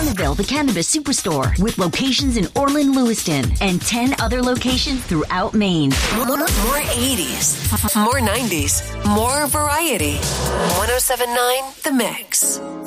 Bonneville, the Cannabis Superstore, with locations in Orland, Lewiston, and 10 other locations throughout Maine. More 80s, more 90s, more variety. 107.9 The Mix.